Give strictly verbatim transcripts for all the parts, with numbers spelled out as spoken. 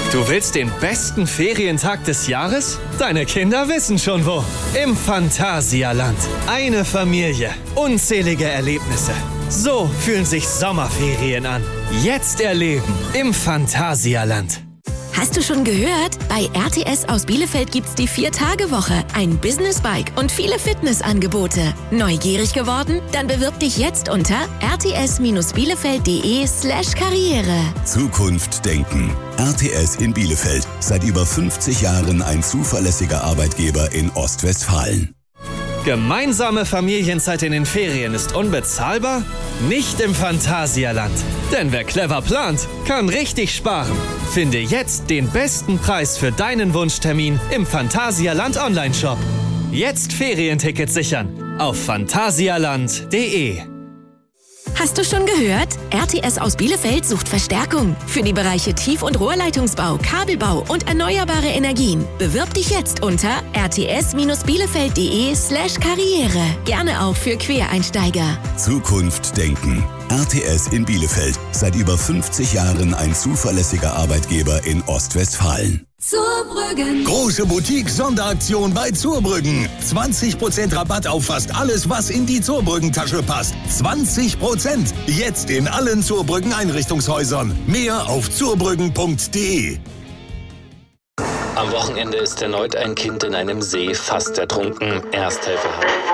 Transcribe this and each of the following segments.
Du willst den besten Ferientag des Jahres? Deine Kinder wissen schon wo. Im Phantasialand. Eine Familie. Unzählige Erlebnisse. So fühlen sich Sommerferien an. Jetzt erleben im Phantasialand. Hast du schon gehört? Bei R T S aus Bielefeld gibt's die Vier-Tage-Woche, ein Business-Bike und viele Fitnessangebote. Neugierig geworden? Dann bewirb dich jetzt unter r t s bielefeld punkt d e slash karriere. Zukunft denken. R T S in Bielefeld. Seit über fünfzig Jahren ein zuverlässiger Arbeitgeber in Ostwestfalen. Gemeinsame Familienzeit in den Ferien ist unbezahlbar? Nicht im Phantasialand. Denn wer clever plant, kann richtig sparen. Finde jetzt den besten Preis für deinen Wunschtermin im Phantasialand Online-Shop. Jetzt Ferientickets sichern auf phantasialand punkt d e. Hast du schon gehört? R T S aus Bielefeld sucht Verstärkung für die Bereiche Tief- und Rohrleitungsbau, Kabelbau und erneuerbare Energien. Bewirb dich jetzt unter r t s bielefeld punkt d e slash karriere. Gerne auch für Quereinsteiger. Zukunft denken. R T S in Bielefeld. Seit über fünfzig Jahren ein zuverlässiger Arbeitgeber in Ostwestfalen. Zurbrüggen. Große Boutique-Sonderaktion bei Zurbrüggen. zwanzig Prozent Rabatt auf fast alles, was in die Zurbrüggen-Tasche passt. zwanzig Prozent. Jetzt in allen Zurbrüggen-Einrichtungshäusern. Mehr auf zurbrüggen punkt d e. Am Wochenende ist erneut ein Kind in einem See fast ertrunken. Ersthelfer.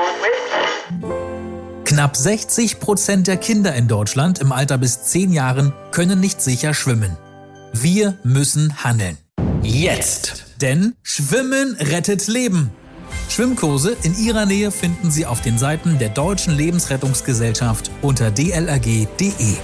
Knapp sechzig Prozent der Kinder in Deutschland im Alter bis zehn Jahren können nicht sicher schwimmen. Wir müssen handeln. Jetzt! Denn Schwimmen rettet Leben. Schwimmkurse in Ihrer Nähe finden Sie auf den Seiten der Deutschen Lebensrettungsgesellschaft unter d l r g punkt d e.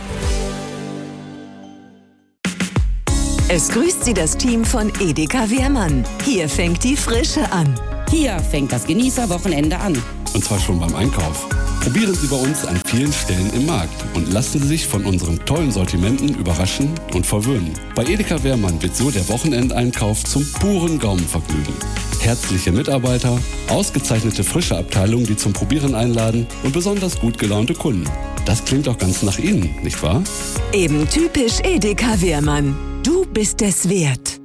Es grüßt Sie das Team von Edeka Wehrmann. Hier fängt die Frische an. Hier fängt das Genießerwochenende an. Und zwar schon beim Einkauf. Probieren Sie bei uns an vielen Stellen im Markt und lassen Sie sich von unseren tollen Sortimenten überraschen und verwöhnen. Bei Edeka Wehrmann wird so der Wochenendeinkauf zum puren Gaumenvergnügen. Herzliche Mitarbeiter, ausgezeichnete frische Abteilungen, die zum Probieren einladen und besonders gut gelaunte Kunden. Das klingt doch ganz nach Ihnen, nicht wahr? Eben typisch Edeka Wehrmann. Du bist es wert.